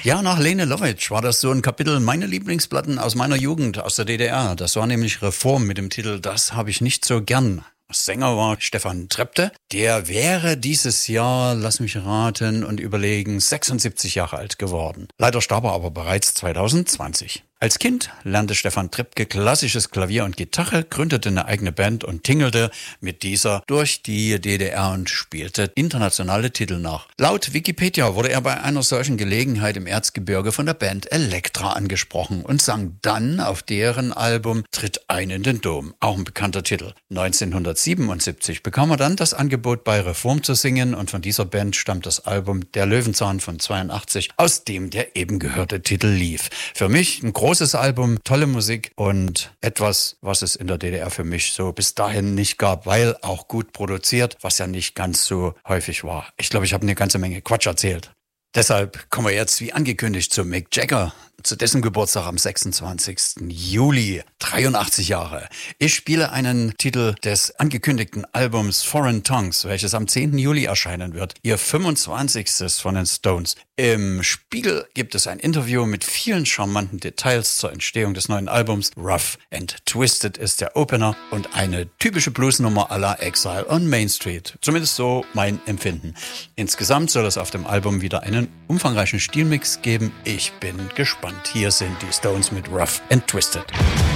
Ja, nach Lene Lovitch war das so ein Kapitel meine Lieblingsplatten aus meiner Jugend, aus der DDR. Das war nämlich Reform mit dem Titel Das habe ich nicht so gern. Sänger war Stefan Trepte. Der wäre dieses Jahr, lass mich raten und überlegen, 76 Jahre alt geworden. Leider starb er aber bereits 2020. Als Kind lernte Stefan Trepke klassisches Klavier und Gitarre, gründete eine eigene Band und tingelte mit dieser durch die DDR und spielte internationale Titel nach. Laut Wikipedia wurde er bei einer solchen Gelegenheit im Erzgebirge von der Band Elektra angesprochen und sang dann auf deren Album Tritt ein in den Dom, auch ein bekannter Titel. 1977 bekam er dann das Angebot bei Reform zu singen und von dieser Band stammt das Album Der Löwenzahn von 82, aus dem der eben gehörte Titel lief. Für mich ein großes Album, tolle Musik und etwas, was es in der DDR für mich so bis dahin nicht gab, weil auch gut produziert, was ja nicht ganz so häufig war. Ich glaube, ich habe eine ganze Menge Quatsch erzählt. Deshalb kommen wir jetzt, wie angekündigt, zu Mick Jagger, zu dessen Geburtstag am 26. Juli, 83 Jahre. Ich spiele einen Titel des angekündigten Albums Foreign Tongues, welches am 10. Juli erscheinen wird, ihr 25. von den Stones. Im Spiegel gibt es ein Interview mit vielen charmanten Details zur Entstehung des neuen Albums. Rough and Twisted ist der Opener und eine typische Bluesnummer à la Exile on Main Street. Zumindest so mein Empfinden. Insgesamt soll es auf dem Album wieder einen umfangreichen Stilmix geben. Ich bin gespannt. Hier sind die Stones mit Rough and Twisted.